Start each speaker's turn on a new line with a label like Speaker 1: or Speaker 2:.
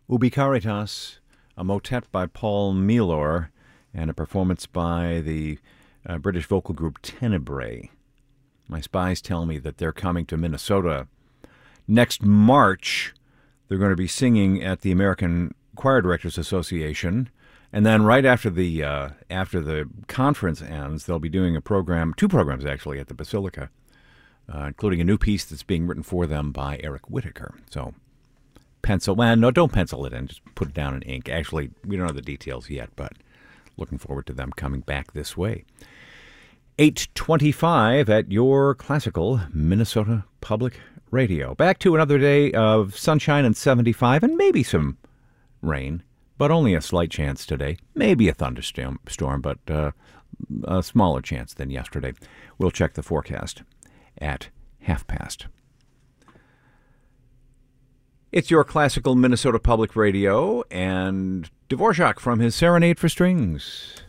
Speaker 1: Ubi Caritas, a motet by Paul Milor, and a performance by the British vocal group Tenebrae. My spies tell me that they're coming to Minnesota next March. They're going to be singing at the American Choir Directors Association, and then right after the conference ends, they'll be doing two programs actually, at the Basilica, including a new piece that's being written for them by Eric Whitaker. So don't pencil it in, just put it down in ink. Actually, we don't know the details yet, but looking forward to them coming back this way. 8:25 at your classical Minnesota Public Radio. Back to another day of sunshine and 75 and maybe some rain, but only a slight chance today. Maybe a thunderstorm, but a smaller chance than yesterday. We'll check the forecast at past. It's your classical Minnesota Public Radio, and Dvorak from his Serenade for Strings.